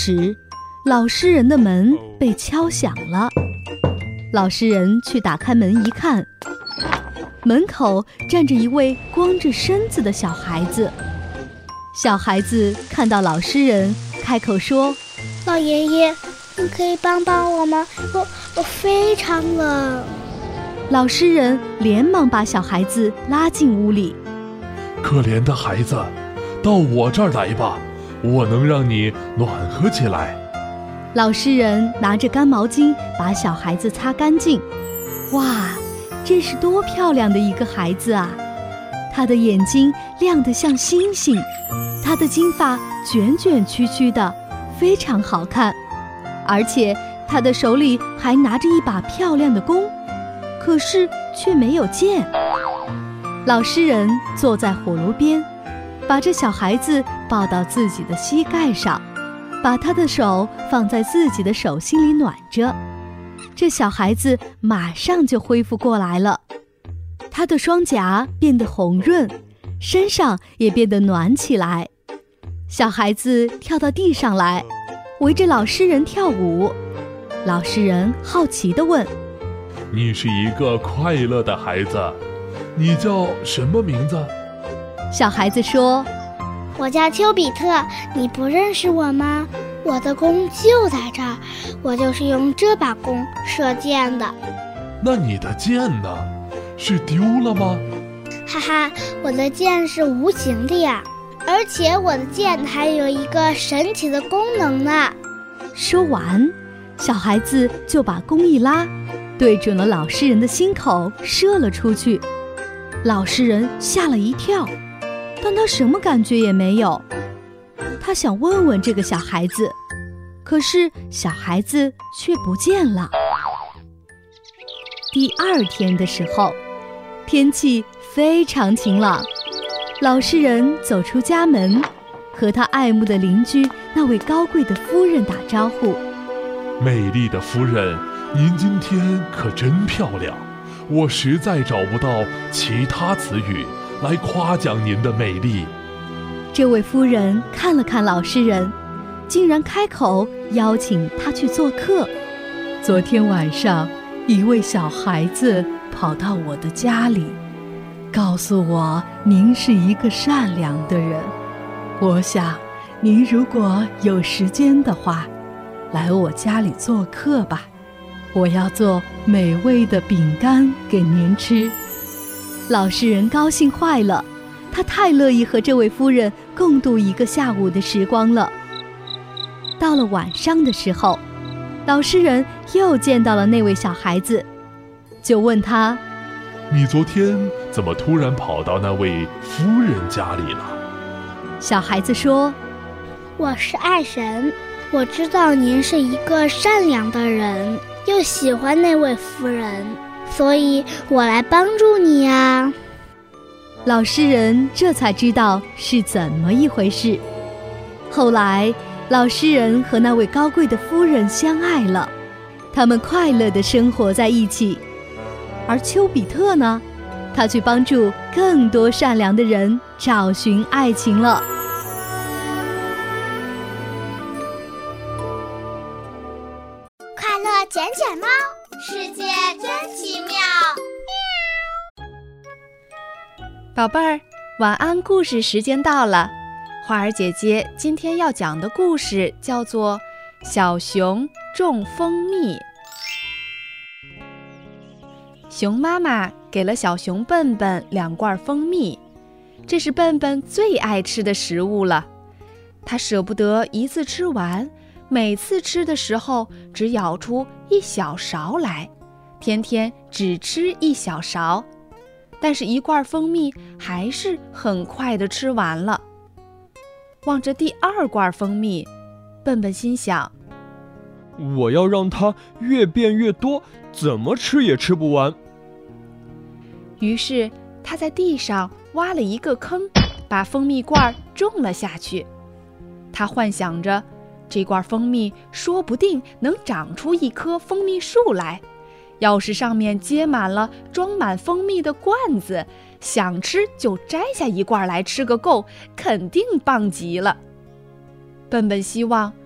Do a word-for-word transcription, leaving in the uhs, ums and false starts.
时，老实人的门被敲响了。老实人去打开门一看，门口站着一位光着身子的小孩子。小孩子看到老实人，开口说： 老爷爷，你可以帮帮我吗？我我非常冷。 老实人连忙把小孩子拉进屋里。 可怜的孩子，到我这儿来吧，我能让你暖和起来。 老实人拿着干毛巾把小孩子擦干净。哇，这是多漂亮的一个孩子啊！他的眼睛亮得像星星，他的金发卷卷曲曲的，非常好看。而且他的手里还拿着一把漂亮的弓，可是却没有箭。老实人坐在火炉边，把这小孩子抱到自己的膝盖上，把他的手放在自己的手心里暖着。这小孩子马上就恢复过来了，他的双颊变得红润，身上也变得暖起来。小孩子跳到地上来，围着老实人跳舞。老实人好奇地问： 你是一个快乐的孩子，你叫什么名字？ 小孩子说： 我叫丘比特，你不认识我吗？我的弓就在这儿，我就是用这把弓射箭的。 那你的箭呢？是丢了吗？ 哈哈，我的箭是无形的呀，而且我的箭还有一个神奇的功能呢。 说完，小孩子就把弓一拉，对准了老实人的心口射了出去。老实人吓了一跳，但他什么感觉也没有。他想问问这个小孩子，可是小孩子却不见了。第二天的时候，天气非常晴朗。老实人走出家门，和他爱慕的邻居那位高贵的夫人打招呼： 美丽的夫人，您今天可真漂亮，我实在找不到其他词语来夸奖您的美丽。 这位夫人看了看老实人，竟然开口邀请他去做客。昨天晚上，一位小孩子跑到我的家里，告诉我您是一个善良的人。我想，您如果有时间的话，来我家里做客吧。我要做美味的饼干给您吃。老实人高兴坏了，他太乐意和这位夫人共度一个下午的时光了。到了晚上的时候，老实人又见到了那位小孩子，就问他： 你昨天怎么突然跑到那位夫人家里了？ 小孩子说： 我是爱神，我知道您是一个善良的人，又喜欢那位夫人，所以我来帮助你呀。 老实人这才知道是怎么一回事。后来，老实人和那位高贵的夫人相爱了，他们快乐地生活在一起。而丘比特呢，他去帮助更多善良的人找寻爱情了。 快乐捡捡猫，世界真奇妙。 宝贝儿，晚安故事时间到了。花儿姐姐今天要讲的故事叫做《小熊种蜂蜜》。熊妈妈给了小熊笨笨两罐蜂蜜，这是笨笨最爱吃的食物了。它舍不得一次吃完，每次吃的时候只舀出一小勺来，天天只吃一小勺。但是一罐蜂蜜还是很快地吃完了。望着第二罐蜂蜜，笨笨心想： 我要让它越变越多，怎么吃也吃不完。 于是他在地上挖了一个坑，把蜂蜜罐种了下去。他幻想着，这罐蜂蜜说不定能长出一棵蜂蜜树来。要是上面接满了装满蜂蜜的罐子，想吃就摘下一罐来吃个够，肯定棒极了。笨笨希望